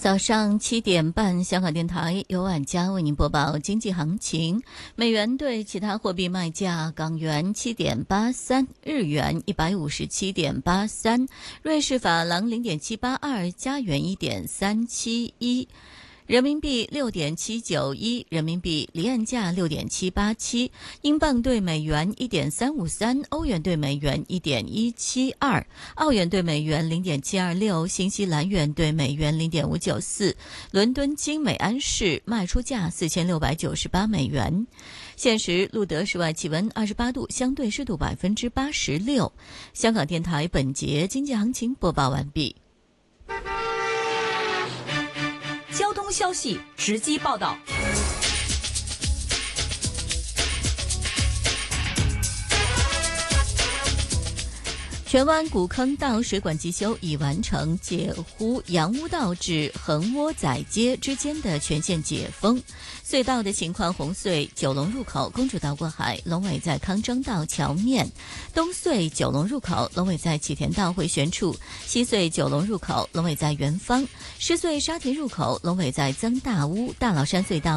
早上7点半，香港电台由晚佳为您播报经济行情。美元对其他货币卖价：港元7.83，日元157.83，瑞士法郎0.782，加元1.371。人民币6.791，人民币离岸价6.787，英镑对美元1.353，欧元对美元1.172，澳元对美元0.726，新西兰元对美元0.594。伦敦金每安士卖出价4698美元。现时录得室外气温28度，相对湿度86%。香港电台本节经济行情播报完毕。 交通消息直击报道。 荃湾古坑道水管急修已完成，解湖洋屋道至横窝仔街之间的全线解封。隧道的情况：红隧九龙入口公主道过海，龙尾在康庄道桥面；东隧九龙入口龙尾在启田道回旋处；西隧九龙入口龙尾在元芳；狮隧沙田入口龙尾在曾大屋；大老山隧道